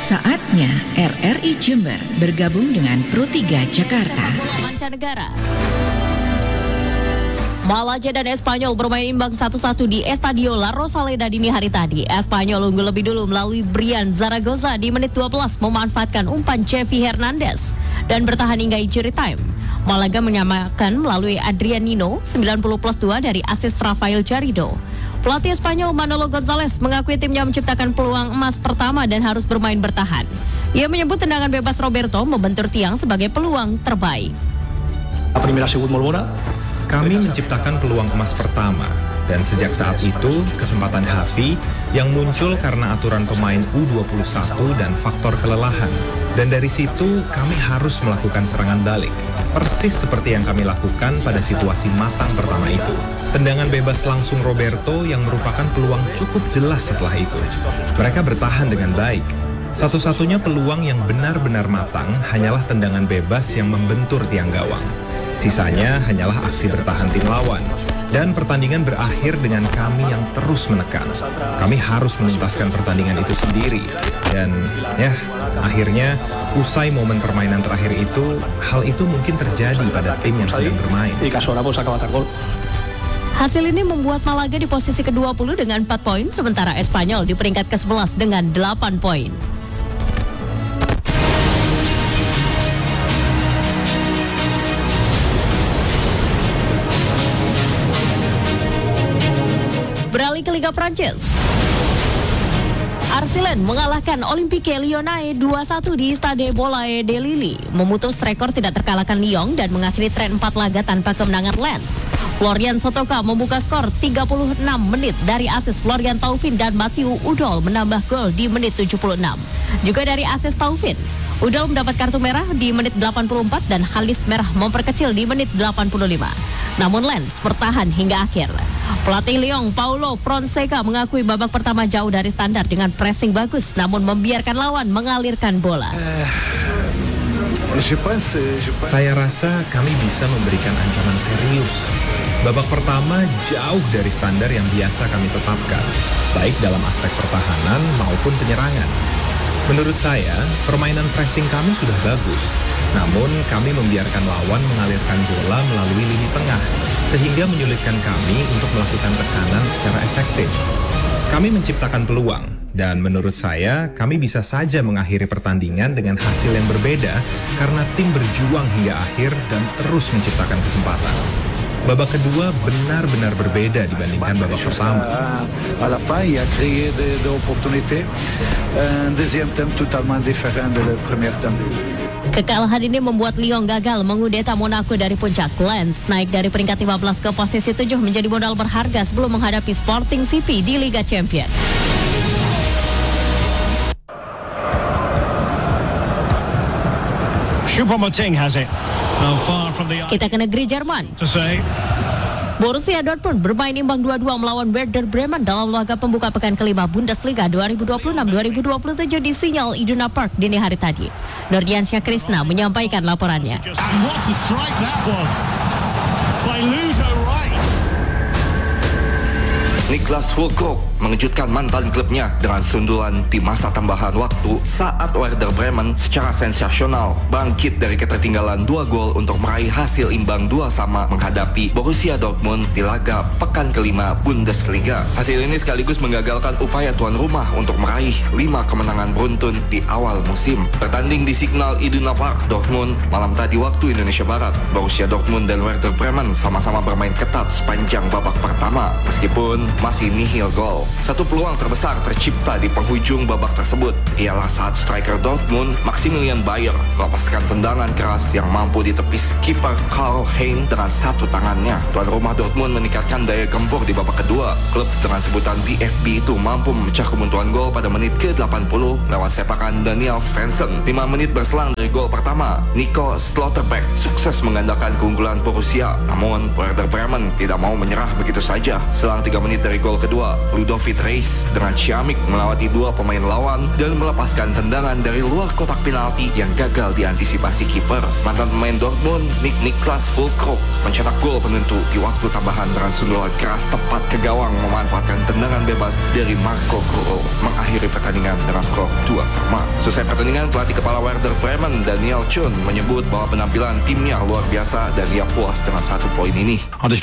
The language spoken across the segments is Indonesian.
Saatnya RRI Jember bergabung dengan Pro3 Jakarta. Mancanegara. Malaysia dan Espanyol bermain imbang 1-1 di Estadio La Rosaleda dini hari tadi. Espanyol unggul lebih dulu melalui Brian Zaragoza di menit 12 memanfaatkan umpan Xavi Hernandez dan bertahan hingga injury time. Malaga menyamakan melalui Adrianino 90+2 dari asis Rafael Garrido. Pelatih Spanyol Manolo Gonzalez mengakui timnya menciptakan peluang emas pertama dan harus bermain bertahan. Ia menyebut tendangan bebas Roberto membentur tiang sebagai peluang terbaik. Kami menciptakan peluang emas pertama, dan sejak saat itu, kesempatan Xavi yang muncul karena aturan pemain U21 dan faktor kelelahan. Dan dari situ, kami harus melakukan serangan balik, persis seperti yang kami lakukan pada situasi matang pertama itu. Tendangan bebas langsung Roberto yang merupakan peluang cukup jelas setelah itu. Mereka bertahan dengan baik. Satu-satunya peluang yang benar-benar matang hanyalah tendangan bebas yang membentur tiang gawang. Sisanya hanyalah aksi bertahan tim lawan. Dan pertandingan berakhir dengan kami yang terus menekan. Kami harus menuntaskan pertandingan itu sendiri. Dan akhirnya usai momen permainan terakhir itu, hal itu mungkin terjadi pada tim yang sedang bermain. Hasil ini membuat Malaga di posisi ke-20 dengan 4 poin, sementara Espanyol di peringkat ke-11 dengan 8 poin. Beralih ke Liga Prancis. Arsenal mengalahkan Olympique Lyonnais 2-1 di Stade Bollaert de Lille, memutus rekor tidak terkalahkan Lyon dan mengakhiri tren 4 laga tanpa kemenangan Lens. Florian Sotoka membuka skor 36 menit dari asis Florian Thauvin dan Mathieu Udol menambah gol di menit 76. Juga dari asis Thauvin, Udol mendapat kartu merah di menit 84 dan Halis merah memperkecil di menit 85. Namun Lens bertahan hingga akhir. Pelatih Lyon Paulo Fonseca mengakui babak pertama jauh dari standar dengan pressing bagus, namun membiarkan lawan mengalirkan bola. Saya rasa kami bisa memberikan ancaman serius. Babak pertama jauh dari standar yang biasa kami tetapkan, baik dalam aspek pertahanan maupun penyerangan. Menurut saya, permainan pressing kami sudah bagus. Namun, kami membiarkan lawan mengalirkan bola melalui lini tengah, sehingga menyulitkan kami untuk melakukan tekanan secara efektif. Kami menciptakan peluang, dan menurut saya, kami bisa saja mengakhiri pertandingan dengan hasil yang berbeda karena tim berjuang hingga akhir dan terus menciptakan kesempatan. Babak kedua benar-benar berbeda dibandingkan babak pertama. Kekalahan ini membuat Lyon gagal mengudeta Monaco dari puncak. Lens naik dari peringkat 15 ke posisi 7 menjadi modal berharga sebelum menghadapi Sporting CP di Liga Champions. Choupo-Moting has it. Kita ke negeri Jerman. Borussia Dortmund bermain imbang 2-2 melawan Werder Bremen dalam laga pembuka pekan kelima Bundesliga 2026-2027 di Signal Iduna Park dini hari tadi. Nordiansyah Krishna menyampaikan laporannya. Niklas Füllkrug mengejutkan mantan klubnya dengan sundulan di masa tambahan waktu saat Werder Bremen secara sensasional bangkit dari ketertinggalan 2 gol untuk meraih hasil imbang 2-2 menghadapi Borussia Dortmund di laga pekan kelima Bundesliga. Hasil ini sekaligus menggagalkan upaya tuan rumah untuk meraih 5 kemenangan beruntun di awal musim. Bertanding di Signal Iduna Park, Dortmund malam tadi waktu Indonesia Barat. Borussia Dortmund dan Werder Bremen sama-sama bermain ketat sepanjang babak pertama, meskipun masih nihil gol. Satu peluang terbesar tercipta di penghujung babak tersebut ialah saat striker Dortmund Maximilian Bayer melepaskan tendangan keras yang mampu ditepis kiper Karl Hein dengan satu tangannya. Tuan rumah Dortmund meningkatkan daya gempur di babak kedua. Klub dengan sebutan BFB itu mampu memecah kebuntuan gol pada menit ke-80 lewat sepakan Daniel Svensson. 5 menit berselang dari gol pertama, Nico Slotterbeck sukses menggandakan keunggulan Borussia. Namun Werder Bremen tidak mau menyerah begitu saja. Selang 3 menit dari gol kedua, Ludovic Reis dengan ciamik melewati dua pemain lawan dan melepaskan tendangan dari luar kotak penalti yang gagal diantisipasi kiper. Mantan pemain Dortmund, Niklas Füllkrug, mencetak gol penentu di waktu tambahan dengan sundulan keras tepat ke gawang memanfaatkan tendangan bebas dari Marco Kurl, mengakhiri pertandingan dengan skor 2-2. Selesai pertandingan, pelatih kepala Werder Bremen, Daniel Thun, menyebut bahwa penampilan timnya luar biasa dan ia puas dengan 1 poin ini.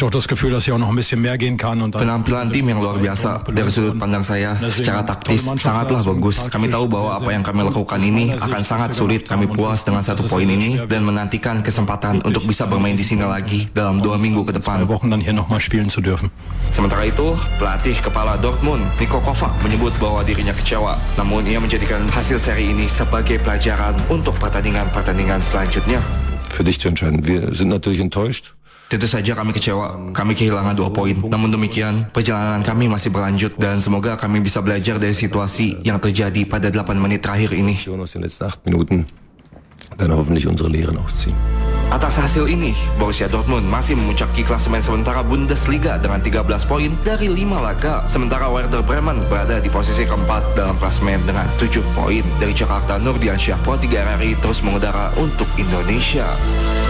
Penampilan tim yang luar biasa. Dari sudut pandang saya, secara taktis sangatlah bagus. Kami tahu bahwa apa yang kami lakukan ini akan sangat sulit. Kami puas dengan 1 poin ini dan menantikan kesempatan untuk bisa bermain di sini lagi dalam 2 minggu ke depan. Sementara itu, pelatih kepala Dortmund, Niko Kovac, menyebut bahwa dirinya kecewa. Namun ia menjadikan hasil seri ini sebagai pelajaran untuk pertandingan-pertandingan selanjutnya. Für dich zu entscheiden. Wir sind natürlich enttäuscht. Tentu saja kami kecewa, kami kehilangan 2 poin. Namun demikian, perjalanan kami masih berlanjut dan semoga kami bisa belajar dari situasi yang terjadi pada 8 menit terakhir ini. Aus den letzten 8 Minuten dann hoffentlich unsere Lehren ausziehen. Atas hasil ini, Borussia Dortmund masih memuncaki klasemen sementara Bundesliga dengan 13 poin dari 5 laga. Sementara Werder Bremen berada di posisi keempat dalam klasemen dengan 7 poin. Dari Jakarta, Nurdiansyah, Pro 3 RRI terus mengudara untuk Indonesia.